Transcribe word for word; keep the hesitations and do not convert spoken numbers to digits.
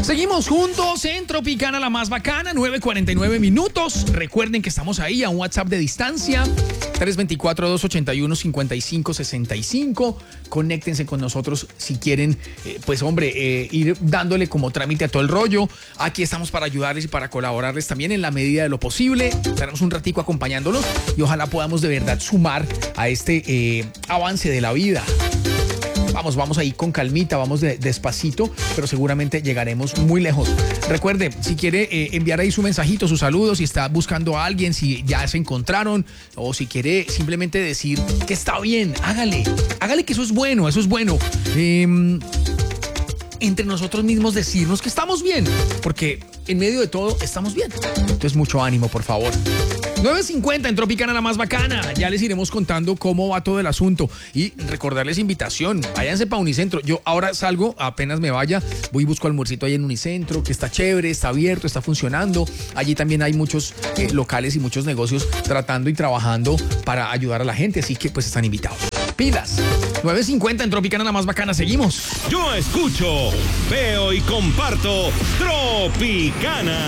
Seguimos juntos en Tropicana, la más bacana, nueve cuarenta y nueve minutos. Recuerden que estamos ahí a un WhatsApp de distancia, tres dos cuatro, dos ocho uno, cinco cinco seis cinco. Conéctense con nosotros si quieren, eh, pues hombre, eh, ir dándole como trámite a todo el rollo. Aquí estamos para ayudarles y para colaborarles también en la medida de lo posible. Estaremos un ratico acompañándolos y ojalá podamos de verdad sumar a este eh, avance de la vida. Vamos, vamos ahí con calmita, vamos de, despacito, pero seguramente llegaremos muy lejos. Recuerde, si quiere eh, enviar ahí su mensajito, sus saludos, si está buscando a alguien, si ya se encontraron, o si quiere simplemente decir que está bien, hágale, hágale que eso es bueno, eso es bueno. Eh, entre nosotros mismos decirnos que estamos bien, porque en medio de todo estamos bien. Entonces, mucho ánimo, por favor. nueve cincuenta en Tropicana, la más bacana. Ya les iremos contando cómo va todo el asunto. Y recordarles invitación, váyanse para Unicentro. Yo ahora salgo, apenas me vaya, voy y busco almuercito ahí en Unicentro, que está chévere, está abierto, está funcionando. Allí también hay muchos eh, locales y muchos negocios tratando y trabajando para ayudar a la gente, así que pues están invitados. Pilas. nueve cincuenta en Tropicana, la más bacana. Seguimos. Yo escucho, veo y comparto Tropicana.